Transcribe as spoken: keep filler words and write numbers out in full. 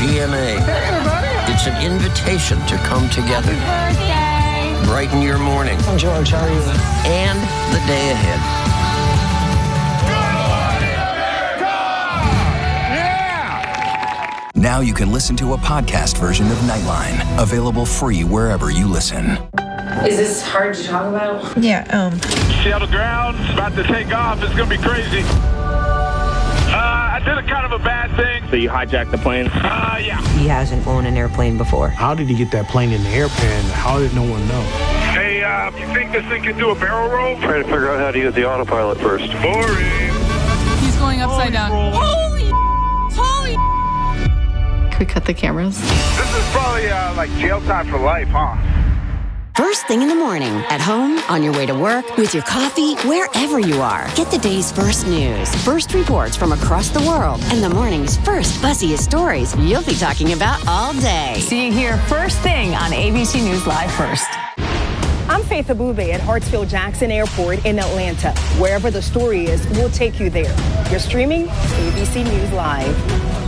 G M A. It's an invitation to come together. Happy birthday. Brighten your morning. I'm George, how are you? And the day ahead. Now you can listen to a podcast version of Nightline, available free wherever you listen. Is this hard to talk about? Yeah, um... Seattle ground's about to take off. It's going to be crazy. Uh, I did a kind of a bad thing. So you hijacked the plane? Uh, yeah. He hasn't owned an airplane before. How did he get that plane in the airplane? How did no one know? Hey, uh, you think this thing can do a barrel roll? Trying to figure out how to use the autopilot first. Boring. He's going upside down. Holy, holy. Can we cut the cameras? This is probably uh, like jail time for life, huh? First thing in the morning, at home, on your way to work, with your coffee, wherever you are. Get the day's first news, first reports from across the world, and the morning's first buzziest stories you'll be talking about all day. See you here first thing on A B C News Live First. I'm Faith Abube at Hartsfield-Jackson Airport in Atlanta. Wherever the story is, we'll take you there. You're streaming A B C News Live.